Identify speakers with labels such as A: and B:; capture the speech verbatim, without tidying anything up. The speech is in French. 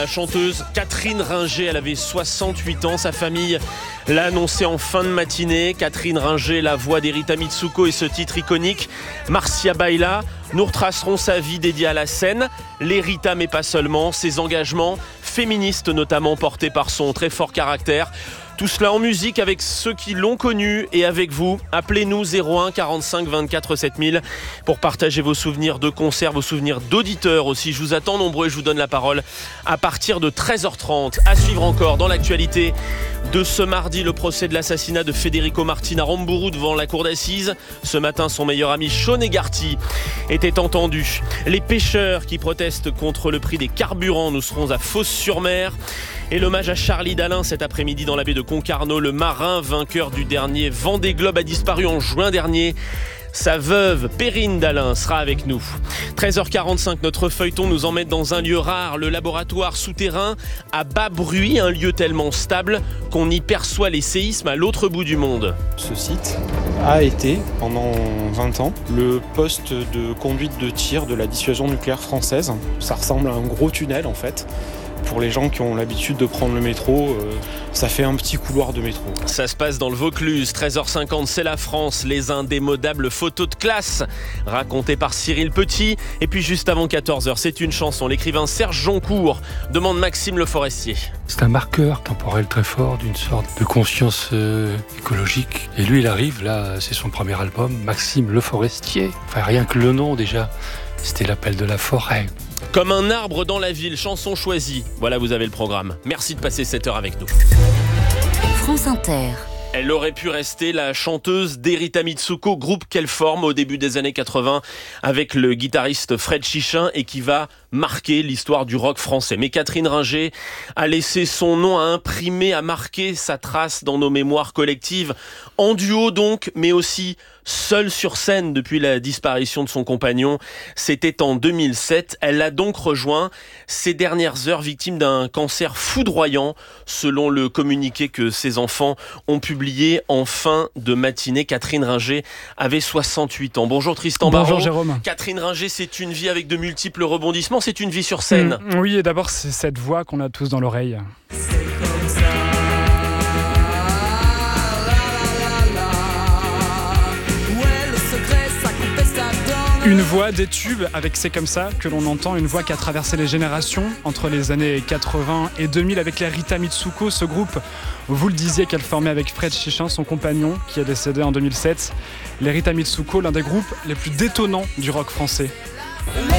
A: la chanteuse Catherine Ringer. Elle avait soixante-huit ans. Sa famille l'a annoncé en fin de matinée. Catherine Ringer, la voix d'Erita Mitsuko et ce titre iconique, Marcia Baila. Nous retracerons sa vie dédiée à la scène, l'Erita mais pas seulement, ses engagements féministes notamment portés par son très fort caractère. Tout cela en musique avec ceux qui l'ont connu et avec vous. Appelez-nous zéro un quarante-cinq vingt-quatre sept mille pour partager vos souvenirs de concerts, vos souvenirs d'auditeurs aussi. Je vous attends nombreux et je vous donne la parole à partir de treize heures trente. À suivre encore dans l'actualité de ce mardi, le procès de l'assassinat de Federico Martin à Ramburu devant la cour d'assises. Ce matin, son meilleur ami Sean Egarty était entendu. Les pêcheurs qui protestent contre le prix des carburants, nous serons à Fos-sur-Mer. Et l'hommage à Charlie Dalin cet après-midi dans la baie de Concarneau. Le marin vainqueur du dernier Vendée Globe a disparu en juin dernier. Sa veuve, Perrine Dalin, sera avec nous. treize heures quarante-cinq, notre feuilleton nous emmène dans un lieu rare, le laboratoire souterrain à bas bruit, un lieu tellement stable qu'on y perçoit les séismes à l'autre bout du monde.
B: Ce site a été, pendant vingt ans, le poste de conduite de tir de la dissuasion nucléaire française. Ça ressemble à un gros tunnel en fait. Pour les gens qui ont l'habitude de prendre le métro, euh, ça fait un petit couloir de métro.
A: Ça se passe dans le Vaucluse, treize heures cinquante, c'est la France, les indémodables photos de classe, racontées par Cyril Petit. Et puis juste avant quatorze heures, c'est une chanson, l'écrivain Serge Joncourt demande Maxime Le Forestier.
C: C'est un marqueur temporel très fort d'une sorte de conscience euh, écologique. Et lui, il arrive, là, c'est son premier album, Maxime Le Forestier. Enfin, rien que le nom déjà, c'était l'appel de la forêt.
A: Comme un arbre dans la ville, chanson choisie. Voilà, vous avez le programme. Merci de passer cette heure avec nous.
D: France Inter.
A: Elle aurait pu rester la chanteuse d'Erita Mitsuko, groupe qu'elle forme au début des années quatre-vingts avec le guitariste Fred Chichin et qui va marquer l'histoire du rock français. Mais Catherine Ringer a laissé son nom, à imprimer, à marquer sa trace dans nos mémoires collectives. En duo donc, mais aussi seule sur scène depuis la disparition de son compagnon. C'était en deux mille sept. Elle l'a donc rejoint ces dernières heures, victime d'un cancer foudroyant, selon le communiqué que ses enfants ont publié en fin de matinée. Catherine Ringer avait soixante-huit ans. Bonjour Tristan Baron.
E: Bonjour Jérôme.
A: Catherine Ringer, c'est une vie avec de multiples rebondissements, c'est une vie sur scène.
E: Mmh, oui, et d'abord c'est cette voix qu'on a tous dans l'oreille. Une voix des tubes avec C'est comme ça que l'on entend, une voix qui a traversé les générations entre les années quatre-vingts et deux mille avec l'Erita Mitsuko, ce groupe, vous le disiez, qu'elle formait avec Fred Chichin, son compagnon, qui est décédé en deux mille sept. L'Erita Mitsuko, l'un des groupes les plus détonnants du rock français.